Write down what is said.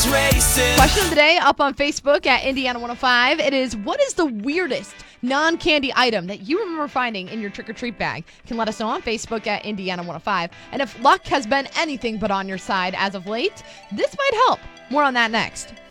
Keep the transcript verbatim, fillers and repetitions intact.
racing. Question of the day up on Facebook at Indiana one oh five. It is, what is the weirdest non-candy item that you remember finding in your trick-or-treat bag? You can let us know on Facebook at Indiana one oh five. And if luck has been anything but on your side as of late, this might help. More on that next.